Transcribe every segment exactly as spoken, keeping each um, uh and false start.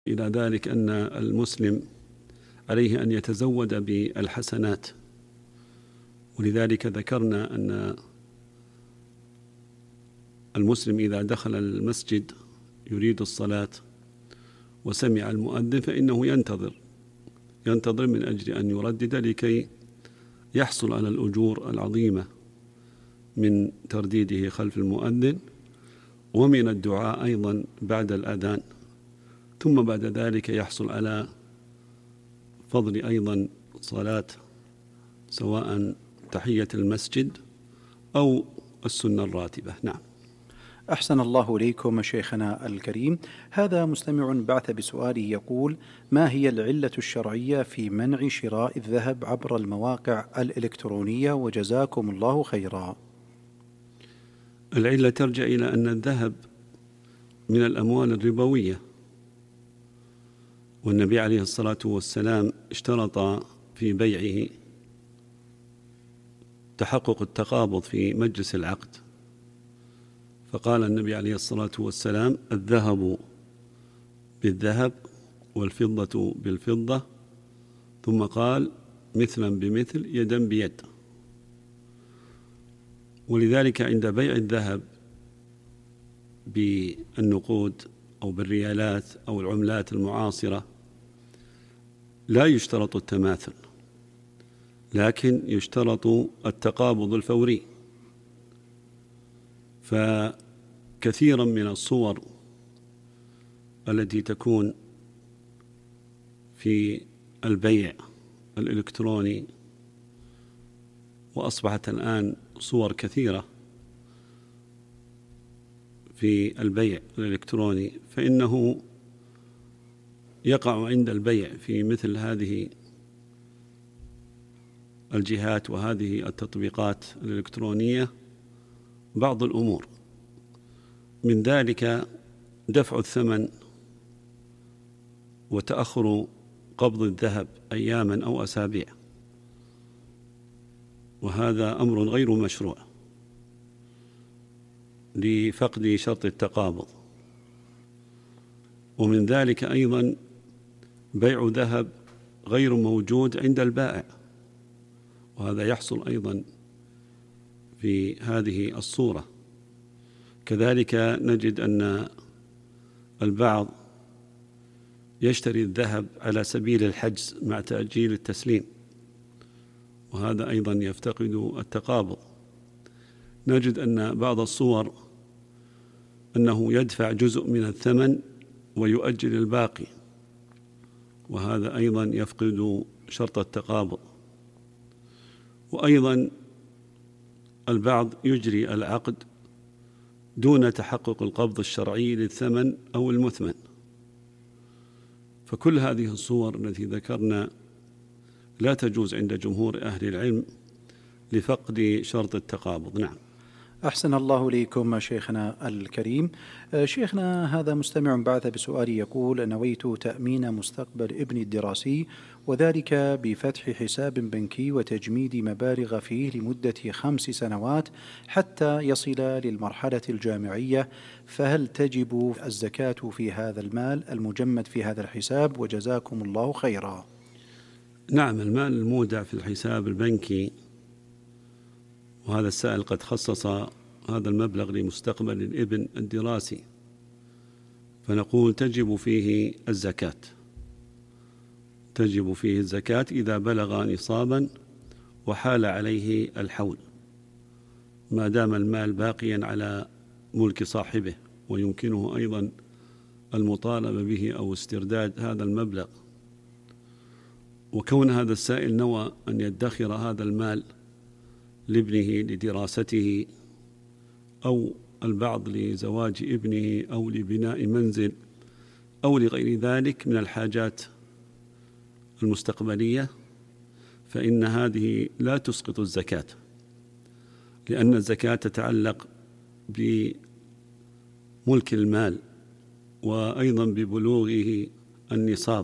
إلى ذلك أن المسلم عليه أن يتزود بالحسنات، ولذلك ذكرنا أن المسلم إذا دخل المسجد يريد الصلاة وسمع المؤذن فإنه ينتظر ينتظر من أجل أن يردد لكي يحصل على الأجور العظيمة من ترديده خلف المؤذن ومن الدعاء أيضا بعد الأذان، ثم بعد ذلك يحصل على فضل أيضا صلاة سواء تحية المسجد أو السنة الراتبة. نعم. أحسن الله إليكم شيخنا الكريم. هذا مستمع بعث بسؤاله يقول: ما هي العلة الشرعية في منع شراء الذهب عبر المواقع الإلكترونية؟ وجزاكم الله خيرا. العلة ترجع إلى أن الذهب من الأموال الربوية، والنبي عليه الصلاة والسلام اشترط في بيعه تحقق التقابض في مجلس العقد، فقال النبي عليه الصلاة والسلام: الذهب بالذهب والفضة بالفضة، ثم قال: مثلا بمثل يدا بيد. ولذلك عند بيع الذهب بالنقود أو بالريالات أو العملات المعاصرة لا يشترط التماثل، لكن يشترط التقابض الفوري. فكثيرا من الصور التي تكون في البيع الإلكتروني، وأصبحت الآن صور كثيرة في البيع الإلكتروني، فإنه يقع عند البيع في مثل هذه الجهات وهذه التطبيقات الإلكترونية بعض الأمور، من ذلك دفع الثمن وتأخر قبض الذهب أياما أو أسابيع، وهذا أمر غير مشروع لفقد شرط التقابض. ومن ذلك أيضا بيع ذهب غير موجود عند البائع، وهذا يحصل أيضا في هذه الصورة. كذلك نجد أن البعض يشتري الذهب على سبيل الحجز مع تأجيل التسليم، وهذا أيضا يفتقد التقابض. نجد أن بعض الصور أنه يدفع جزء من الثمن ويؤجل الباقي، وهذا أيضا يفقد شرط التقابض. وأيضا البعض يجري العقد دون تحقق القبض الشرعي للثمن أو المثمن. فكل هذه الصور التي ذكرنا لا تجوز عند جمهور أهل العلم لفقد شرط التقابض. نعم. أحسن الله إليكم شيخنا الكريم. شيخنا هذا مستمع بعث بسؤال يقول: نويت تأمين مستقبل ابني الدراسي، وذلك بفتح حساب بنكي وتجميد مبالغ فيه لمدة خمس سنوات حتى يصل للمرحلة الجامعية، فهل تجب الزكاة في هذا المال المجمد في هذا الحساب؟ وجزاكم الله خيرا. نعم، المال المودع في الحساب البنكي، وهذا السائل قد خصص هذا المبلغ لمستقبل الابن الدراسي، فنقول تجب فيه الزكاة تجب فيه الزكاة إذا بلغ نصابا وحال عليه الحول، ما دام المال باقيا على ملك صاحبه ويمكنه أيضا المطالبة به أو استرداد هذا المبلغ. وكون هذا السائل نوى أن يدخر هذا المال لابنه لدراسته، أو البعض لزواج ابنه، أو لبناء منزل، أو لغير ذلك من الحاجات المستقبلية، فإن هذه لا تسقط الزكاة، لأن الزكاة تتعلق بملك المال وأيضا ببلوغه النصاب.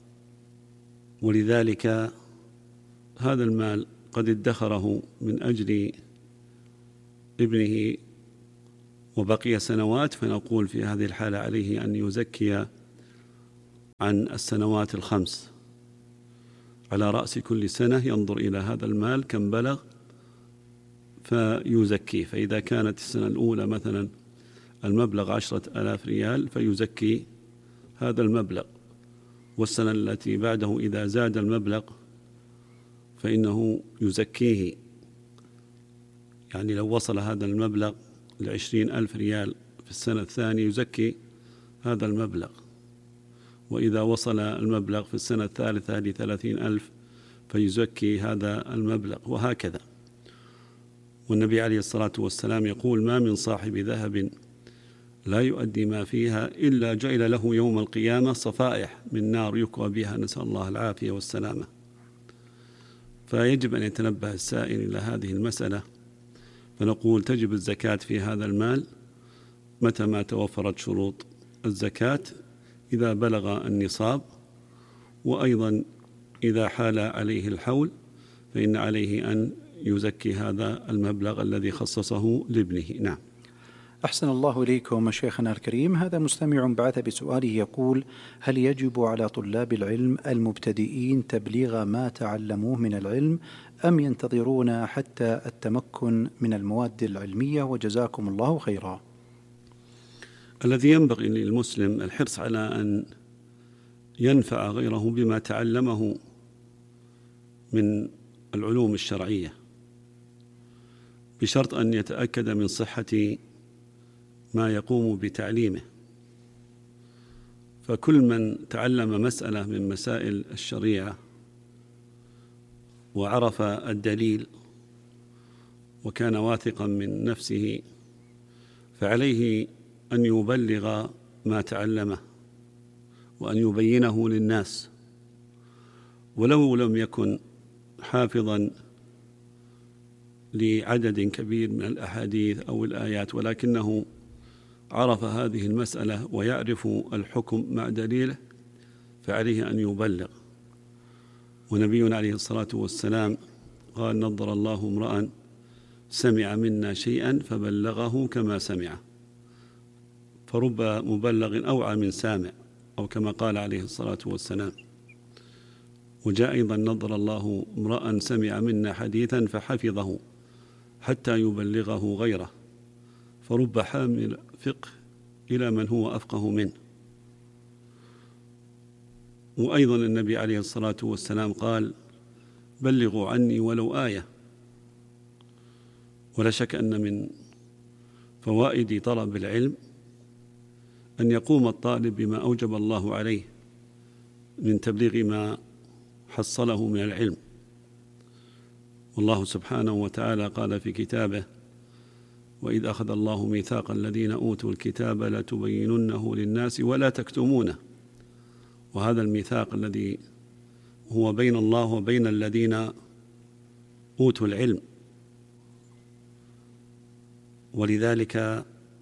ولذلك هذا المال قد ادخره من أجل ابنه وبقي سنوات، فنقول في هذه الحالة عليه أن يزكي عن السنوات الخمس، على رأس كل سنة ينظر إلى هذا المال كم بلغ فيزكيه. فإذا كانت السنة الأولى مثلا المبلغ عشرة آلاف ريال فيزكي هذا المبلغ، والسنة التي بعده إذا زاد المبلغ فإنه يزكيه. يعني لو وصل هذا المبلغ لعشرين ألف ريال في السنة الثانية يزكي هذا المبلغ، وإذا وصل المبلغ في السنة الثالثة لثلاثين ألف فيزكي هذا المبلغ، وهكذا. والنبي عليه الصلاة والسلام يقول: ما من صاحب ذهب لا يؤدي ما فيها إلا جعل له يوم القيامة صفائح من نار يكوى بها، نسأل الله العافية والسلامة. فيجب أن يتنبه السائل إلى هذه المسألة، فنقول تجب الزكاة في هذا المال متى ما توفرت شروط الزكاة، إذا بلغ النصاب، وأيضا إذا حال عليه الحول فإن عليه أن يزكي هذا المبلغ الذي خصصه لابنه. نعم. أحسن الله إليكم شيخنا الكريم. هذا مستمع بعث بسؤاله يقول: هل يجب على طلاب العلم المبتدئين تبليغ ما تعلموه من العلم، أم ينتظرون حتى التمكن من المواد العلمية؟ وجزاكم الله خيرا. الذي ينبغي للمسلم الحرص على أن ينفع غيره بما تعلمه من العلوم الشرعية، بشرط أن يتأكد من صحة ما يقوم بتعليمه. فكل من تعلم مسألة من مسائل الشريعة وعرف الدليل وكان واثقا من نفسه فعليه أن يبلغ ما تعلمه وأن يبينه للناس، ولو لم يكن حافظا لعدد كبير من الأحاديث أو الآيات، ولكنه عرف هذه المسألة ويعرف الحكم مع دليله فعليه أن يبلغ. ونبينا عليه الصلاة والسلام قال: نضر الله امرأ سمع منا شيئا فبلغه كما سمعه، فرب مبلغ أوعى من سامع، أو كما قال عليه الصلاة والسلام. وجاء أيضا: نضر الله امرأ سمع منا حديثا فحفظه حتى يبلغه غيره، فرب حامل فقه إلى من هو أفقه منه. وأيضا النبي عليه الصلاة والسلام قال: بلغوا عني ولو آية. ولا شك أن من فوائد طلب العلم أن يقوم الطالب بما أوجب الله عليه من تبليغ ما حصله من العلم. والله سبحانه وتعالى قال في كتابه: وإذ أخذ الله ميثاق الذين أوتوا الكتاب لتبيننه للناس ولا تكتمونه. وهذا الميثاق الذي هو بين الله وبين الذين أوتوا العلم، ولذلك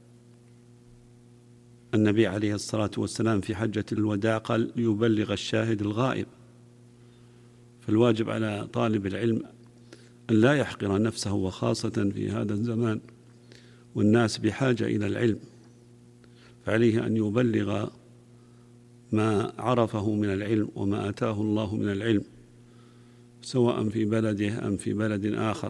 النبي عليه الصلاة والسلام في حجة الوداع قال: ليبلغ الشاهد الغائب. فالواجب على طالب العلم أن لا يحقر نفسه، وخاصة في هذا الزمان والناس بحاجة إلى العلم، فعليه أن يبلغ ما عرفه من العلم وما آتاه الله من العلم، سواء في بلده أم في بلد آخر،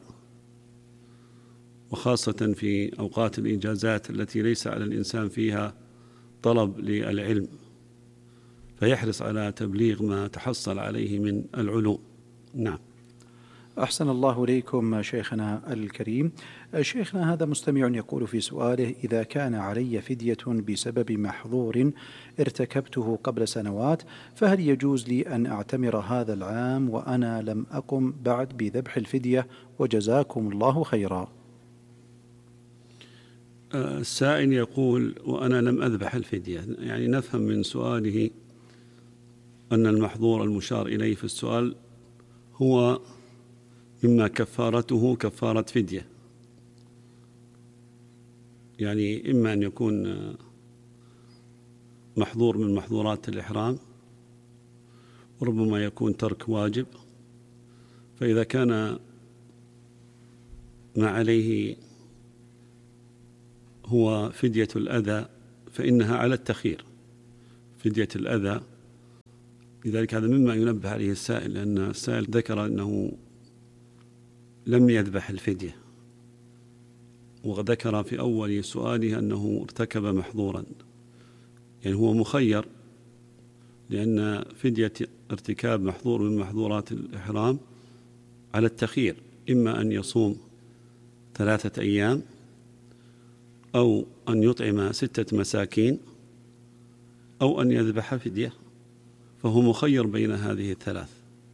وخاصة في أوقات الإجازات التي ليس على الإنسان فيها طلب للعلم، فيحرص على تبليغ ما تحصل عليه من العلوم. نعم. أحسن الله إليكم شيخنا الكريم. شيخنا هذا مستمع يقول في سؤاله: إذا كان علي فدية بسبب محظور ارتكبته قبل سنوات، فهل يجوز لي أن أعتمر هذا العام وأنا لم أقم بعد بذبح الفدية؟ وجزاكم الله خيرا. السائل يقول: وأنا لم أذبح الفدية، يعني نفهم من سؤاله أن المحظور المشار إليه في السؤال هو مما كفارته كفارة فدية، يعني إما أن يكون محظور من محظورات الإحرام، وربما يكون ترك واجب. فإذا كان ما عليه هو فدية الأذى فإنها على التخيير. فدية الأذى لذلك هذا مما ينبه عليه السائل، لأن السائل ذكر أنه لم يذبح الفدية، وذكر في أول سؤاله أنه ارتكب محظورا، يعني هو مخير، لأن فدية ارتكاب محظور من محظورات الإحرام على التخيير، إما أن يصوم ثلاثة أيام أو أن يطعم ستة مساكين أو أن يذبح فدية، فهو مخير بين هذه الثلاث.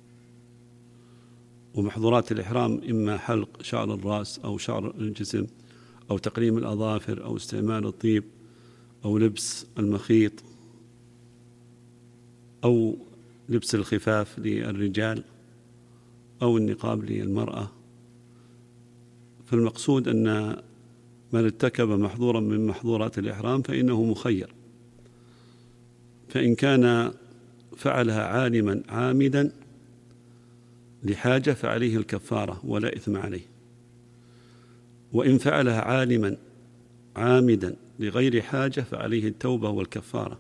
ومحظورات الإحرام إما حلق شعر الرأس أو شعر الجسم أو تقليم الأظافر أو استعمال الطيب أو لبس المخيط أو لبس الخفاف للرجال أو النقاب للمرأة. فالمقصود أن من ارتكب محظورا من محظورات الإحرام فإنه مخير، فإن كان فعلها عالما عامدا لحاجة فعليه الكفارة ولا إثم عليه، وإن فعلها عالما عامدا لغير حاجة فعليه التوبة والكفارة.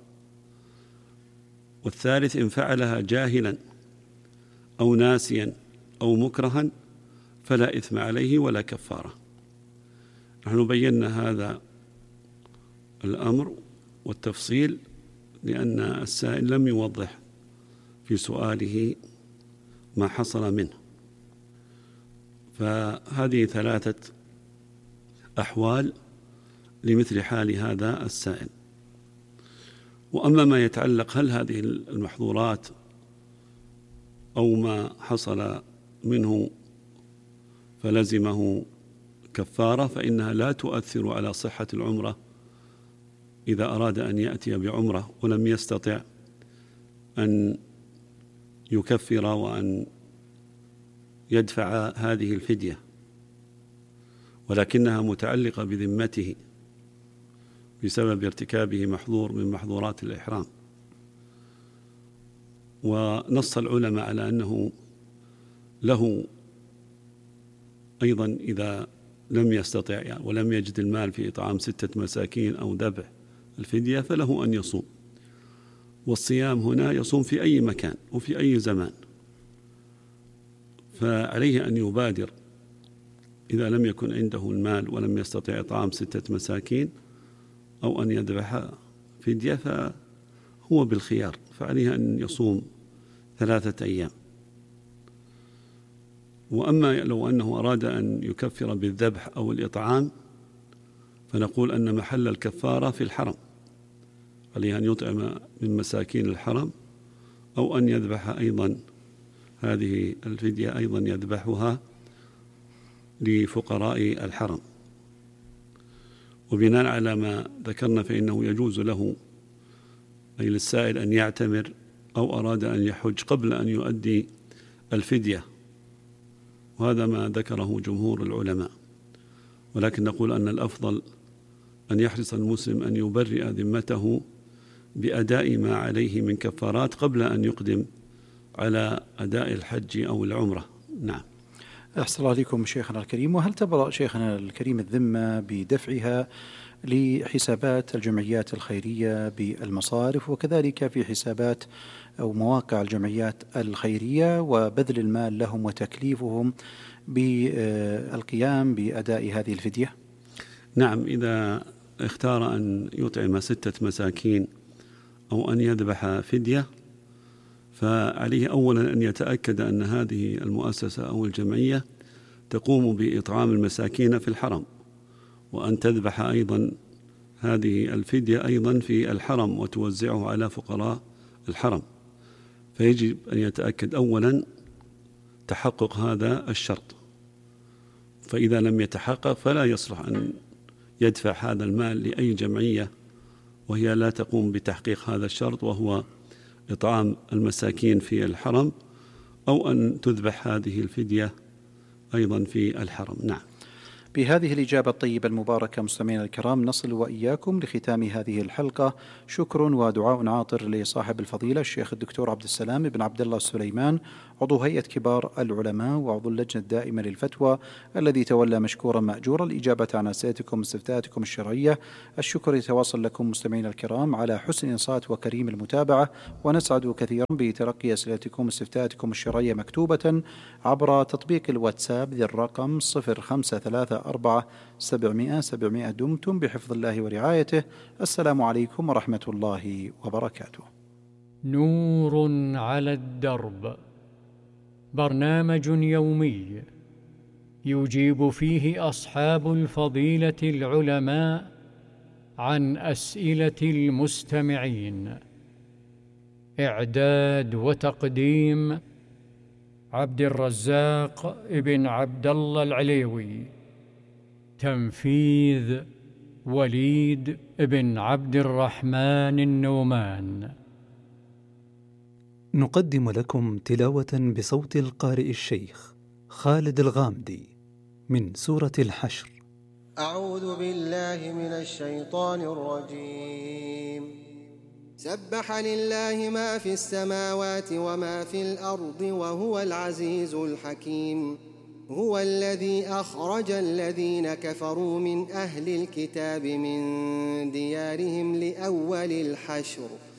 والثالث إن فعلها جاهلا أو ناسيا أو مكرها فلا إثم عليه ولا كفارة. نحن بينا هذا الأمر والتفصيل لأن السائل لم يوضح في سؤاله ما حصل منه. فهذه ثلاثة أحوال لمثل حال هذا السائل. وأما ما يتعلق هل هذه المحظورات أو ما حصل منه فلزمه كفارة، فإنها لا تؤثر على صحة العمرة إذا أراد أن يأتي بعمرة ولم يستطع أن يكفر وأن يدفع هذه الفدية، ولكنها متعلقة بذمته بسبب ارتكابه محظور من محظورات الإحرام. ونص العلماء على أنه له أيضا إذا لم يستطع يعني ولم يجد المال في إطعام ستة مساكين أو ذبح الفدية فله أن يصوم. والصيام هنا يصوم في أي مكان وفي أي زمان، فعليه أن يبادر إذا لم يكن عنده المال ولم يستطع إطعام ستة مساكين أو أن يذبح فدية فهو بالخيار، فعليه أن يصوم ثلاثة أيام. وأما لو أنه أراد أن يكفر بالذبح أو الإطعام فنقول أن محل الكفارة في الحرم، عليه أن يطعم من مساكين الحرم أو أن يذبح أيضا هذه الفدية أيضا يذبحها لفقراء الحرم. وبناء على ما ذكرنا فإنه يجوز له أي للسائل أن يعتمر أو أراد أن يحج قبل أن يؤدي الفدية، وهذا ما ذكره جمهور العلماء. ولكن نقول أن الأفضل أن يحرص المسلم أن يبرئ ذمته بأداء ما عليه من كفارات قبل أن يقدم على أداء الحج أو العمرة. نعم. أحسن الله عليكم شيخنا الكريم. وهل تبرأ شيخنا الكريم الذمة بدفعها لحسابات الجمعيات الخيرية بالمصارف وكذلك في حسابات أو مواقع الجمعيات الخيرية وبذل المال لهم وتكليفهم بالقيام بأداء هذه الفدية؟ نعم، إذا اختار أن يطعم ستة مساكين أو أن يذبح فدية فعليه أولا أن يتأكد أن هذه المؤسسة أو الجمعية تقوم بإطعام المساكين في الحرم، وأن تذبح أيضا هذه الفدية أيضا في الحرم وتوزعه على فقراء الحرم. فيجب أن يتأكد أولا تحقق هذا الشرط، فإذا لم يتحقق فلا يصلح أن يدفع هذا المال لأي جمعية وهي لا تقوم بتحقيق هذا الشرط، وهو إطعام المساكين في الحرم، أو أن تذبح هذه الفدية أيضا في الحرم. نعم. بهذه الإجابة الطيبة المباركة مستمعينا الكرام نصل وإياكم لختام هذه الحلقة. شكر ودعاء عاطر لصاحب الفضيلة الشيخ الدكتور عبد السلام بن عبد الله السليمان، عضو هيئة كبار العلماء وعضو اللجنة الدائمة للفتوى، الذي تولى مشكورا مأجورا الإجابة عن أسئلتكم واستفتاءاتكم الشرعية. الشكر يتواصل لكم مستمعينا الكرام على حسن الإنصات وكريم المتابعة، ونسعد كثيرا بتلقي أسئلتكم واستفتاءاتكم الشرعية مكتوبة عبر تطبيق الواتساب ذي الرقم صفر خمسة ثلاثة أربعة سبعمائة سبعمائة. دمتم بحفظ الله ورعايته. السلام عليكم ورحمة الله وبركاته. نور على الدرب، برنامج يومي يجيب فيه أصحاب الفضيلة العلماء عن أسئلة المستمعين. إعداد وتقديم عبد الرزاق ابن عبد الله العليوي. تنفيذ وليد ابن عبد الرحمن النومان. نقدم لكم تلاوة بصوت القارئ الشيخ خالد الغامدي من سورة الحشر. أعوذ بالله من الشيطان الرجيم. سبح لله ما في السماوات وما في الأرض وهو العزيز الحكيم. هو الذي أخرج الذين كفروا من أهل الكتاب من ديارهم لأول الحشر